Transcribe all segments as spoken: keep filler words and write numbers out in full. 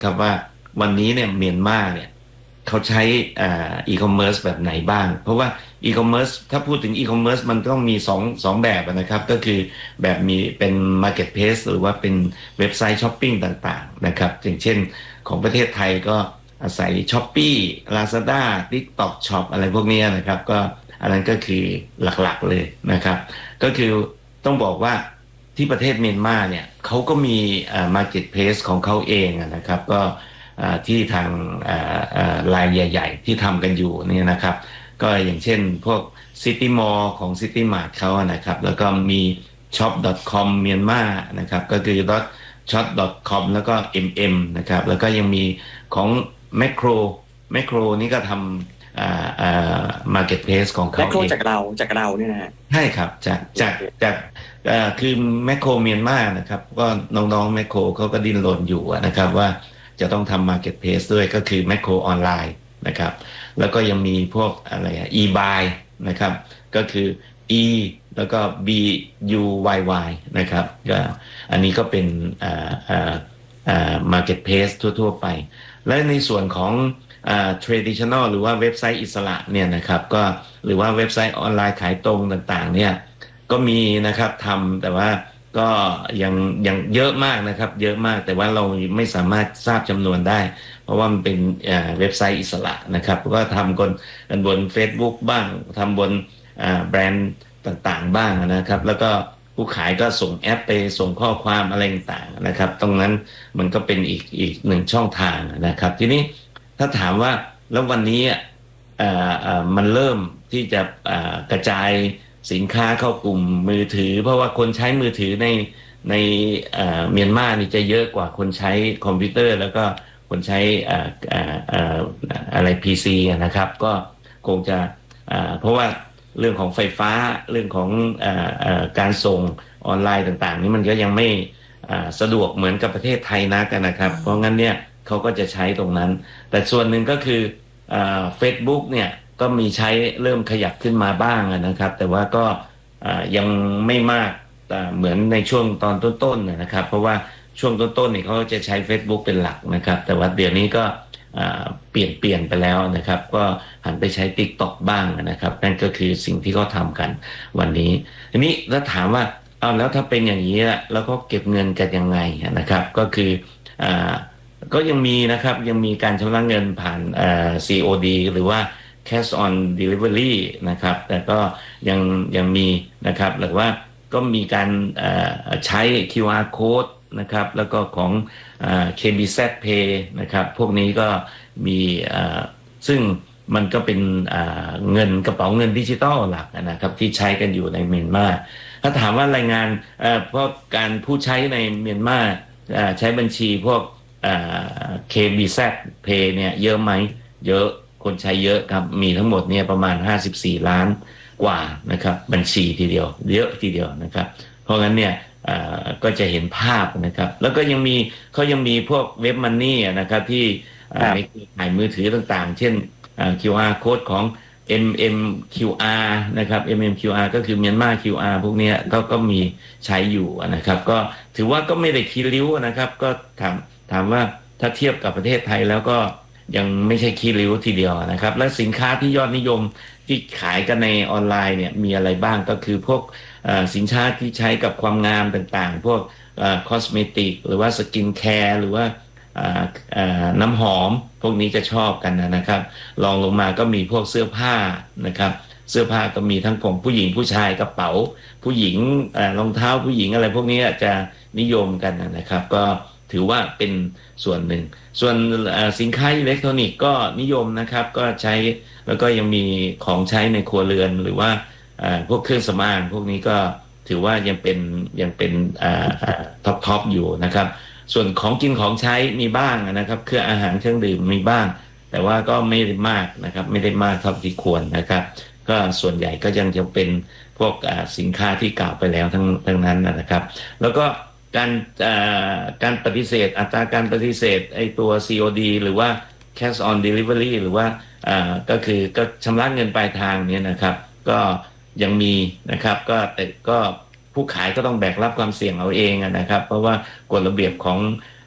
ครับว่าวันนี้เนี่ยเมียนมาเนี่ยเขาใช้อ่าอีคอมเมิร์ซแบบไหนบ้างเพราะว่าอีคอมเมิร์ซถ้าพูดถึงอีคอมเมิร์ซมันต้องมีสองสองแบบนะครับก็คือแบบมีเป็นมาร์เก็ตเพลสหรือว่าเป็นเว็บไซต์ช้อปปิ้งต่างๆนะครับอย่างเช่นของประเทศไทยก็อาศัยช้อปปี้ลาซาด้าติ๊กต็อกช็อปอะไรพวกนี้นะครับก็อันนั้นก็คือหลักๆเลยนะครับก็คือต้องบอกว่า ที่ประเทศเมียนมาเนี่ยเขาก็มีอ่า marketplace ของเขาเองอะนะครับก็อ่าที่ทางอ่าอ่ารายใหญ่ๆที่ทำกันอยู่เนี่ยนะครับก็อย่างเช่นพวก City Mall ของ City Mart เขาอะนะครับแล้วก็มี ช็อป ดอท คอม เมียนมานะครับก็คือ ช็อป ดอท คอม แล้วก็ เอ็ม เอ็ม นะครับแล้วก็ยังมีของ Macro Macro นี่ก็ทำอ่าอ่า marketplace ของแมเขาเองคโครจากเราจากเราเนี่ยนะฮะใช่ครับจากจากจากเอ่อคือแมคโครเมียนมานะครับก็น้องๆแมคโครเขาก็ดิ้นรนอยู่อะนะครับว่าจะต้องทำมาร์เก็ตเพลสด้วยก็คือแมคโครออนไลน์นะครับแล้วก็ยังมีพวกอะไรอะ e-buy นะครับก็คือ e แล้วก็ b u y y นะครับก็อันนี้ก็เป็นอ่าอ่าอ่า marketplace ทั่วๆไปและในส่วนของอ่า traditional หรือว่าเว็บไซต์อิสระเนี่ยนะครับก็หรือว่าเว็บไซต์ออนไลน์ขายตรงต่างๆเนี่ยก็มีนะครับทำแต่ว่าก็ยังยังเยอะมากนะครับเยอะมากแต่ว่าเราไม่สามารถทราบจำนวนได้เพราะว่ามันเป็นอ่าเว็บไซต์อิสระนะครับก็ทำกันกันบน Facebook บ้างทำบนอ่าแบรนด์ต่างๆบ้างนะครับแล้วก็ผู้ขายก็ส่งแอปไปส่งข้อความอะไรต่างๆนะครับตรงนั้นมันก็เป็นอีกอีกหนึ่งช่องทางนะครับทีนี้ถ้าถามว่าแล้ววันนี้อ่ะ เอ่อเอ่อมันเริ่มที่จะเอ่อกระจายสินค้าเข้ากลุ่มมือถือเพราะว่าคนใช้มือถือในในเอ่อเมียนมานี่จะเยอะกว่าคนใช้คอมพิวเตอร์แล้วก็คนใช้เอ่อเอ่อเอ่ออะไรพีซีนะครับก็คงจะเอ่อเพราะว่าเรื่องของไฟฟ้าเรื่องของเอ่อเอ่อการส่งออนไลน์ต่างๆนี่มันก็ยังไม่อ่าสะดวกเหมือนกับประเทศไทยนักนะครับเพราะงั้นเนี่ยเขาก็จะใช้ตรงนั้นแต่ส่วนหนึ่งก็คือ เฟซบุ๊กเนี่ยก็มีใช้เริ่มขยับขึ้นมาบ้างนะครับแต่ว่าก็ยังไม่มากเหมือนในช่วงตอนต้นๆนะครับเพราะว่าช่วงต้นๆเนี่ยเขาจะใช้ Facebook เป็นหลักนะครับแต่ว่าเดี๋ยวนี้ก็เปลี่ยนเปลี่ยนไปแล้วนะครับก็หันไปใช้ TikTok บ้างนะครับนั่นก็คือสิ่งที่เขาทำกันวันนี้ทีนี้ถ้าถามว่าเอาแล้วถ้าเป็นอย่างนี้แล้วก็เก็บเงินกันยังไงนะครับก็คืออ่า ก็ยังมีนะครับยังมีการชำระเงินผ่านเอ่อ ซี โอ ดี หรือว่า Cash on Delivery นะครับแต่ก็ยังยังมีนะครับหรือว่าก็มีการเอ่อใช้ คิว อาร์ Code นะครับแล้วก็ของเอ่อ เค บี แซด Pay นะครับพวกนี้ก็มีเอ่อซึ่งมันก็เป็นเอ่อเงินกระเป๋าเงินดิจิตอลหลักนะครับที่ใช้กันอยู่ในเมียนมาถ้าถามว่ารายงานเอ่อพวกการผู้ใช้ในเมียนมาเอ่อใช้บัญชีพวก เค บี แซด Pay เนี่ยเยอะไหมเยอะคนใช้เยอะครับมีทั้งหมดเนี่ยประมาณห้าสิบสี่ล้านกว่านะครับบัญชีทีเดียวเยอะทีเดียวนะครับเพราะงั้นเนี่ยก็จะเห็นภาพนะครับแล้วก็ยังมีเขายังมีพวกเว็บมันนี่นะครับที่ในเครือข่ายมือถือต่างๆเช่น คิว อาร์ Code ของ เอ็ม เอ็ม คิว อาร์ นะครับ เอ็ม เอ็ม คิว อาร์ ก็คือเมียนมา คิว อาร์ พวกนี้ก็ก็มีใช้อยู่นะครับก็ถือว่าก็ไม่ได้คีริ้วนะครับก็ทำ ถามว่าถ้าเทียบกับประเทศไทยแล้วก็ยังไม่ใช่ขี้ริ้วทีเดียวนะครับและสินค้าที่ยอดนิยมที่ขายกันในออนไลน์เนี่ยมีอะไรบ้างก็คือพวกสินค้าที่ใช้กับความงามต่างๆพวกคอสเมติกหรือว่าสกินแคร์หรือว่าน้ำหอมพวกนี้จะชอบกันนะครับลองลงมาก็มีพวกเสื้อผ้านะครับเสื้อผ้าก็มีทั้งของผู้หญิงผู้ชายกระเป๋าผู้หญิงรองเท้าผู้หญิงอะไรพวกนี้จะนิยมกันนะครับก็ถือว่าเป็นส่วนหนึ่งส่วนสินค้าอิเล็กทรอนิกส์ก็นิยมนะครับก็ใช้แล้วก็ยังมีของใช้ในครัวเรือนหรือว่าพวกเครื่องสำอางพวกนี้ก็ถือว่ายังเป็นยังเป็นท็อปท็อปอยู่นะครับส่วนของกินของใช้มีบ้างนะครับเครื่องอาหารเครื่องดื่มมีบ้างแต่ว่าก็ไม่ได้มากนะครับไม่ได้มากเท่าที่ควรนะครับก็ส่วนใหญ่ก็ยังจะเป็นพวกสินค้าที่กล่าวไปแล้วทั้งทั้งนั้นนะครับแล้วก็การการปฏิเสธอัตราการปฏิเสธไอตัว ซี โอ ดี หรือว่า Cash on Delivery หรือว่าก็คือก็ชำระเงินปลายทางเนี่ยนะครับก็ยังมีนะครับก็แต่ก็ผู้ขายก็ต้องแบกรับความเสี่ยงเอาเองนะครับเพราะว่ากฎระเบียบของ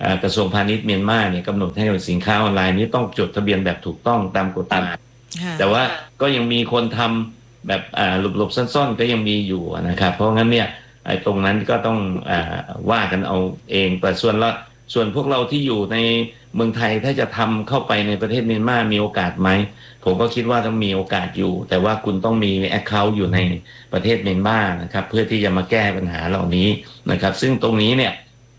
กระทรวงพาณิชย์เมียนมาเนี่ยกำหนดให้สินค้าออนไลน์นี้ต้องจดทะเบียนแบบถูกต้องตามกฎหมายแต่ว่าก็ยังมีคนทำแบบหลบๆซ่อนๆก็ยังมีอยู่นะครับเพราะงั้นเนี่ยไอ้ตรงนั้นก็ต้องอ่าว่ากันเอาเองแต่ส่วนละส่วนพวกเราที่อยู่ในเมืองไทยถ้าจะทำเข้าไปในประเทศเมียนมามีโอกาสไหมผมก็คิดว่าต้องมีโอกาสอยู่แต่ว่าคุณต้องมี account อยู่ในประเทศเมียนมานะครับเพื่อที่จะมาแก้ปัญหาเหล่านี้นะครับซึ่งตรงนี้เนี่ย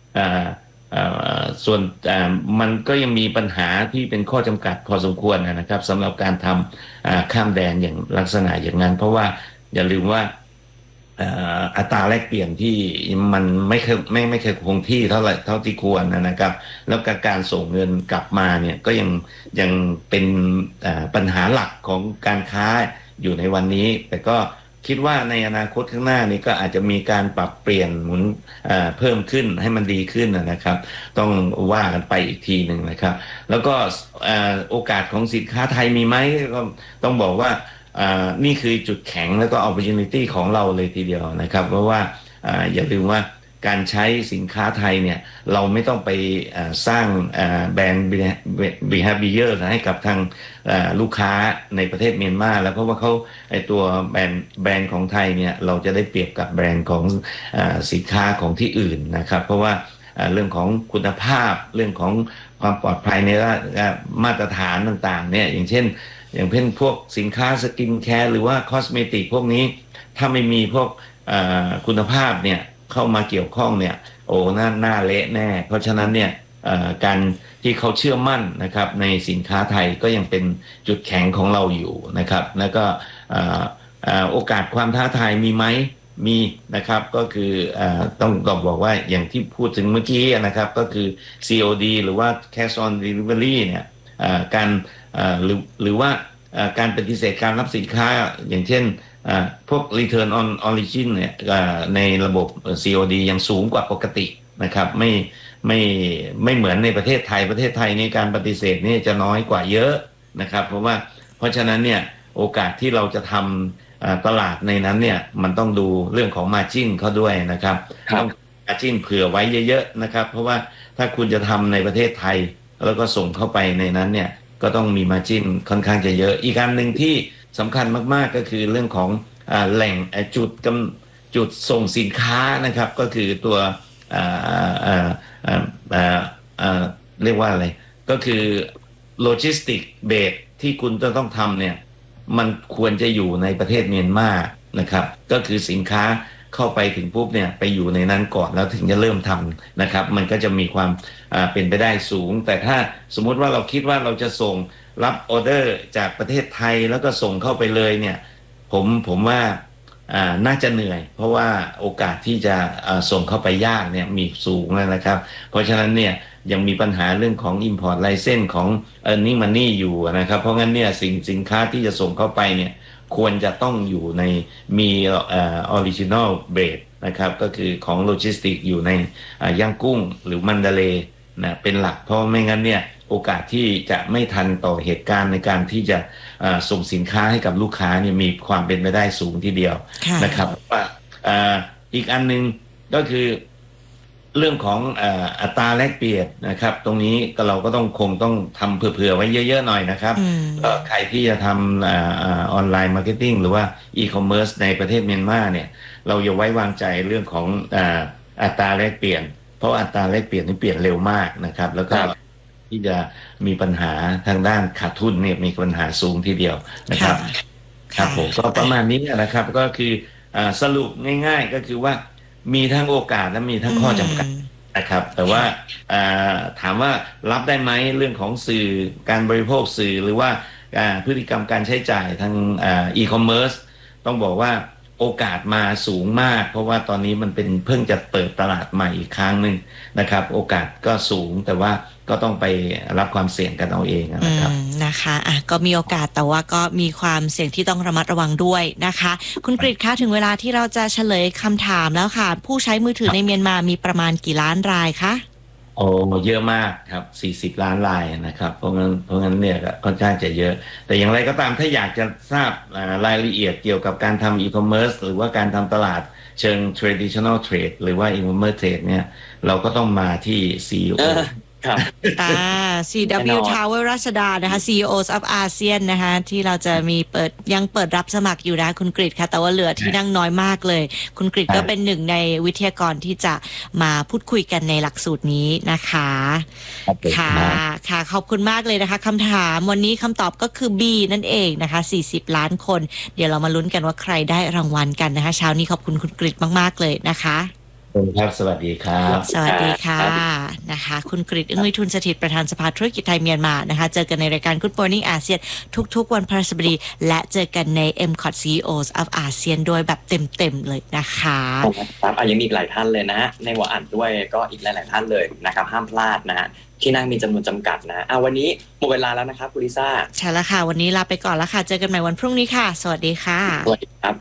ส่วนมันก็ยังมีปัญหาที่เป็นข้อจำกัดพอสมควรนะครับสำหรับการทำข้ามแดนอย่างลักษณะอย่างนั้นเพราะว่าอย่าลืมว่าอัตราแลกเปลี่ยนที่มันไม่เคยไม่ไม่เคยคงที่เท่าไหร่เท่าที่ควรนะครับแล้วการส่งเงินกลับมาเนี่ยก็ยังยังเป็นปัญหาหลักของการค้าอยู่ในวันนี้แต่ก็คิดว่าในอนาคตข้างหน้านี้ก็อาจจะมีการปรับเปลี่ยนหมุนเพิ่มขึ้นให้มันดีขึ้นนะครับต้องว่ากันไปอีกทีหนึ่งนะครับแล้วก็โอกาสของสินค้าไทยมีไหมก็ต้องบอกว่านี่คือจุดแข็งแล้วก็ opportunity ของเราเลยทีเดียวนะครับเพราะว่าอย่าลืมว่าการใช้สินค้าไทยเนี่ยเราไม่ต้องไปสร้างแบรนด์ behavior ให้กับทางลูกค้าในประเทศเมียนมาแล้วเพราะว่าเขาไอตัวแบรนด์แบรนด์ของไทยเนี่ยเราจะได้เปรียบกับแบรนด์ของสินค้าของที่อื่นนะครับเพราะว่าเรื่องของคุณภาพเรื่องของความปลอดภัยในมาตรฐานต่างๆเนี่ยอย่างเช่นอย่างเช่นพวกสินค้าสกินแคร์หรือว่าคอสเมติกพวกนี้ถ้าไม่มีพวกคุณภาพเนี่ยเข้ามาเกี่ยวข้องเนี่ยโอ้หน้าหน้าเละแน่เพราะฉะนั้นเนี่ยการที่เขาเชื่อมั่นนะครับในสินค้าไทยก็ยังเป็นจุดแข็งของเราอยู่นะครับแล้วก็โอกาสความท้าทายมีไหมมีนะครับก็คือต้องต้องบอกว่าอย่างที่พูดถึงเมื่อกี้นะครับก็คือ ซี โอ ดี หรือว่า Cash on Delivery เนี่ยการหรือหรือว่าการปฏิเสธการรับสินค้าอย่างเช่นพวก Return on Origin เนี่ยในระบบ ซี โอ ดี ยังสูงกว่าปกตินะครับไม่ไม่ไม่เหมือนในประเทศไทยประเทศไทยนี่การปฏิเสธนี่จะน้อยกว่าเยอะนะครับเพราะว่าเพราะฉะนั้นเนี่ยโอกาสที่เราจะทำตลาดในนั้นเนี่ยมันต้องดูเรื่องของ Margin เขาด้วยนะครับต้อง Margin เผื่อไว้เยอะๆนะครับเพราะว่าถ้าคุณจะทำในประเทศไทยแล้วก็ส่งเข้าไปในนั้นเนี่ยก็ต้องมี Margin ค่อนข้างจะเยอะอีกอันหนึ่งที่สำคัญมากๆก็คือเรื่องของแหล่งจุดกำจุดส่งสินค้านะครับก็คือตัวเรียกว่าอะไรก็คือโลจิสติกเบสที่คุณจะต้องทำเนี่ยมันควรจะอยู่ในประเทศเมียนมานะครับก็คือสินค้าเข้าไปถึงปุ๊บเนี่ยไปอยู่ในนั้นก่อนแล้วถึงจะเริ่มทำนะครับมันก็จะมีความเป็นไปได้สูงแต่ถ้าสมมุติว่าเราคิดว่าเราจะส่งรับออเดอร์จากประเทศไทยแล้วก็ส่งเข้าไปเลยเนี่ยผมผมว่าน่าจะเหนื่อยเพราะว่าโอกาสที่จะส่งเข้าไปยากเนี่ยมีสูงแล้วนะครับเพราะฉะนั้นเนี่ยยังมีปัญหาเรื่องของ import license ของ earning money อยู่นะครับเพราะงั้นเนี่ยสิ่งสินค้าที่จะส่งเข้าไปเนี่ยควรจะต้องอยู่ในมีเอ่อ original base นะครับก็คือของโลจิสติกอยู่ในย่างกุ้งหรือมันดาเลย์นะเป็นหลักเพราะไม่งั้นเนี่ยโอกาสที่จะไม่ทันต่อเหตุการณ์ในการที่จะส่งสินค้าให้กับลูกค้าเนี่ยมีความเป็นไปได้สูงทีเดียวนะครับว่าอีกอันนึงก็คือเรื่องของอัตราแลกเปลี่ยนนะครับตรงนี้เราก็ต้องคงต้องทำเผื่อๆไว้เยอะๆหน่อยนะครับก็ใครที่จะทำออนไลน์มาร์เก็ตติ้งหรือว่าอีคอมเมิร์ซในประเทศเมียนมาเนี่ยเราอย่าไว้วางใจเรื่องของอัตราแลกเปลี่ยนเพราะอัตราแลกเปลี่ยนนี่เปลี่ยนเร็วมากนะครับแล้วก็ที่จะมีปัญหาทางด้านขาดทุนเนี่ยมีปัญหาสูงทีเดียวนะครับครับผมก็ประมาณนี้นะครับก็คือสรุปง่ายๆก็คือว่ามีทั้งโอกาสและมีทั้งข้อจำกัดนะครับแต่ว่าถามว่ารับได้ไหมเรื่องของสื่อการบริโภคสื่อหรือว่าพฤติกรรมการใช้จ่ายทางอีคอมเมิร์ซต้องบอกว่าโอกาสมาสูงมากเพราะว่าตอนนี้มันเป็นเพิ่งจะเปิดตลาดใหม่อีกครั้งหนึ่งนะครับโอกาสก็สูงแต่ว่าก็ต้องไปรับความเสี่ยงกันเอาเองนะครับนะคะอ่ะก็มีโอกาสแต่ว่าก็มีความเสี่ยงที่ต้องระมัดระวังด้วยนะคะคุณกฤษคะถึงเวลาที่เราจะเฉลยคำถามแล้วค่ะผู้ใช้มือถือในเมียนมามีประมาณกี่ล้านรายคะโอ้เยอะมากครับสี่สิบล้านรายนะครับเพราะงั้นเพราะงั้นเนี่ยค่อนข้างจะเยอะแต่อย่างไรก็ตามถ้าอยากจะทราบรายละเอียดเกี่ยวกับการทำอีคอมเมิร์ซหรือว่าการทำตลาดเชิง traditional trade หรือว่า e-commerce trade เนี่ยเราก็ต้องมาที่ ซี อี โอครับอ่า ซี ดับเบิลยูแน่นอน Tower รัชดานะคะ ซี อี โอ of อาเซียนนะคะที่เราจะมีเปิดยังเปิดรับสมัครอยู่นะคุณกฤษค่ะแต่ว่าเหลือที่นั่งน้อยมากเลย คุณกฤษก็เป็นหนึ่งในวิทยากรที่จะมาพูดคุยกันในหลักสูตรนี้นะคะค่ะค่ะขอบคุณมากเลยนะคะคำถามวันนี้คำตอบก็คือ B นั่นเองนะคะสี่สิบล้านคนเดี๋ยวเรามาลุ้นกันว่าใครได้รางวัลกันนะคะเช้านี้ขอบคุณคุณกฤษมากๆเลยนะคะครับสวัสดีครับสวัสดีค่ะนะคะคุณกฤษ อึ้งวิทูลสถิตประธานสภาธุรกิจไทยเมียนมานะคะเจอกันในรายการ Good Morning อาเซียนทุกๆวันพฤหัสบดีและเจอกันใน เอ็ม คอท ซี อี โอ of อาเซียนโดยแบบเต็มๆเลยนะคะครับอ่ะยังมีอีกหลายท่านเลยนะฮะในหัวอ่านด้วยก็อีกหลายๆท่านเลยนะครับห้ามพลาดนะฮะที่นั่งมีจำนวนจำกัดนะอ่ะวันนี้หมดเวลาแล้วนะครับคุณลิซ่าใช่แล้วค่ะวันนี้ลาไปก่อนแล้วค่ะเจอกันใหม่วันพรุ่งนี้ค่ะสวัสดีค่ะสวัสดีครับ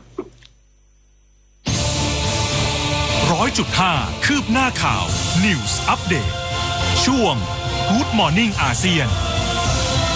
ร้อยจุดห้าคืบหน้าข่าว News Update ช่วง Good Morning อาเซียน